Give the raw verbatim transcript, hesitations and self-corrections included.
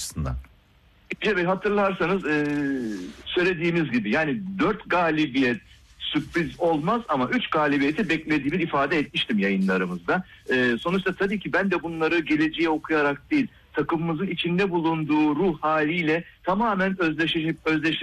açısından? İnce Bey, hatırlarsanız e, söylediğimiz gibi yani dört galibiyet sürpriz olmaz ama üç galibiyeti beklediğimi ifade etmiştim yayınlarımızda. E, sonuçta tabii ki ben de bunları geleceğe okuyarak değil, takımımızın içinde bulunduğu ruh haliyle tamamen özdeşleşip özdeşleşip